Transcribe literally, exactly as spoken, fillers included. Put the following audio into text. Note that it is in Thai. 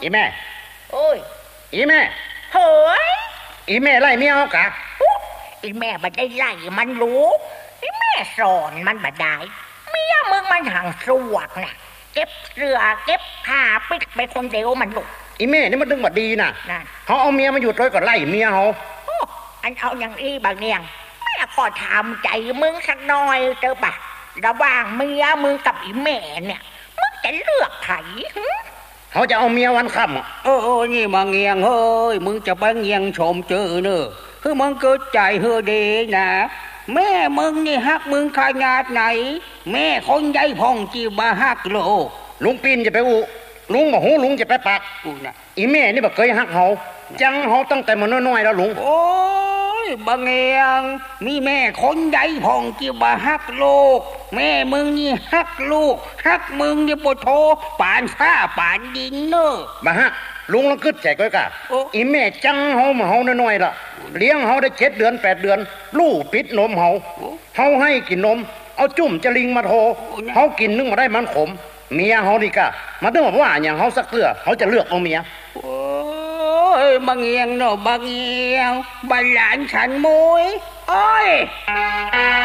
อีแม่โอ้ยอีแม่เฮ้ยอีแม่ไล่เมียเอากะอีแม่บัดได้ไล่มันรู้อีแม่สอนมันบัดได้เมียมึงมันห่างสวกน่ะเก็บเสื้อเก็บผ้าปิดไปคนเดียวมันลูกอีแม่นี่มันดึงบัดดีน่ะเขาเอาเมียมาอยู่ด้วยก็ไล่เมียเขาอันเอาอย่างอี้บางเนียงแม่ขอถามใจมึงสักหน่อยเจอปะระหว่างเมียมึงกับอีแม่เนี่ยมึงจะเลือกใครเขาจะเอาเมียวันค่ำเออนี่มาเงียงเฮ้ยมึงจะไปเงียงชมเจอเนอะคือมึงเกิดใจเฮอดีนะแม่มึงนี่ฮักมึงขนาดไหนแม่คนใหญ่พ่องจีบาฮักโลลุงปีนจะไปอุลุงบอกหูลุงจะไปปักอูนะอีแม่นี่บอกเคยฮักเขาจังเขาตั้งแต่มันน้อยๆแล้วลุงโอ้ยบางเงียงมีแม่คนใหญ่พ่องจีบาฮักโลกแม่มึงนี่ฮักลูกฮักมึงนี่ปวดโทป่านฟ้าป่านดินเนอะมาฮักลุงลังกึดใจก้อยกะอีแม่จังเขามาเขาน้อยๆละเลี้ยงเขาได้เจ็ดเดือนแปดเดือนลูกปิดนมเขาเขาให้กินนมเอาจุ่มจะลิงมาโทเขากินนึกมาได้มันขมเมียเขาดีกะมาต้องบอกว่าอย่างเขาสักเตื้อเขาจะเลือกเอาเมียโอ้ยบางเงียงเนาะบางเงียงบ้านหลานฉันมวยโอ้ย